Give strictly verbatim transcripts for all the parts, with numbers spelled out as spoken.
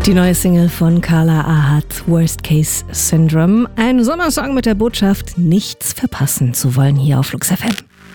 Die neue Single von Carla Ahat, Worst Case Syndrome. Ein Sommersong mit der Botschaft, nichts verpassen zu wollen hier auf Flux F M.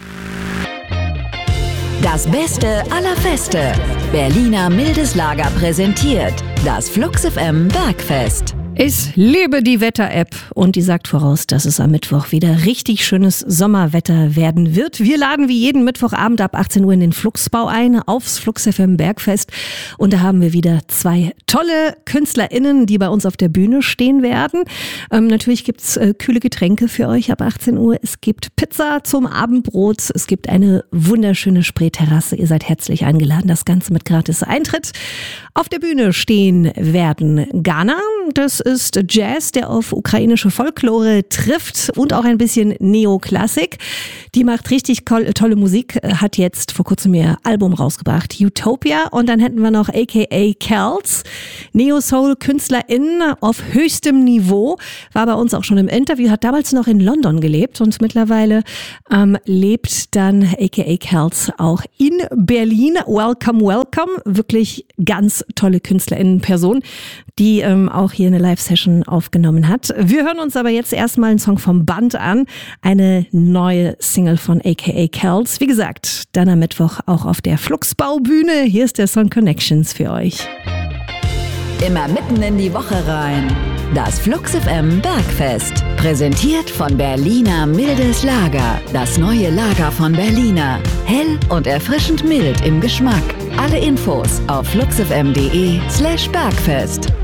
Das Beste aller Feste. Berliner Mildes Lager präsentiert das Flux F M Bergfest. Ich liebe die Wetter-App und die sagt voraus, dass es am Mittwoch wieder richtig schönes Sommerwetter werden wird. Wir laden wie jeden Mittwochabend ab achtzehn Uhr in den Fluxbau ein, aufs Flux F M Bergfest. Und da haben wir wieder zwei tolle KünstlerInnen, die bei uns auf der Bühne stehen werden. Ähm, natürlich gibt's äh, kühle Getränke für euch ab achtzehn Uhr. Es gibt Pizza zum Abendbrot. Es gibt eine wunderschöne Spreeterrasse. Ihr seid herzlich eingeladen. Das Ganze mit gratis Eintritt. Auf der Bühne stehen werden Ghana. Das ist Jazz, der auf ukrainische Folklore trifft und auch ein bisschen Neoklassik. Die macht richtig tolle Musik, hat jetzt vor kurzem ihr Album rausgebracht, Utopia. Und dann hätten wir noch A K A Kels, Neo-Soul-Künstlerin auf höchstem Niveau, war bei uns auch schon im Interview, hat damals noch in London gelebt und mittlerweile ähm, lebt dann A K A Kels auch in Berlin. Welcome, welcome. Wirklich ganz tolle KünstlerInnen-Person, die ähm, auch hier eine Live-Session aufgenommen hat. Wir hören uns aber jetzt erstmal einen Song vom Band an. Eine neue Single von A K A Kels. Wie gesagt, dann am Mittwoch auch auf der Fluxbaubühne. Hier ist der Song Connections für euch. Immer mitten in die Woche rein. Das Flux F M Bergfest. Präsentiert von Berliner Mildes Lager. Das neue Lager von Berliner. Hell und erfrischend mild im Geschmack. Alle Infos auf fluxfm punkt de slash Bergfest.